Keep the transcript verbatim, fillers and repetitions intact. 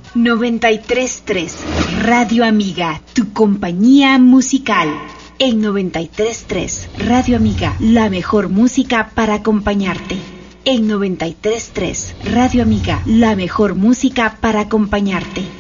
noventa y tres punto tres Radio Amiga, tu compañía musical. En noventa y tres punto tres Radio Amiga, la mejor música para acompañarte. En noventa y tres punto tres Radio Amiga, la mejor música para acompañarte.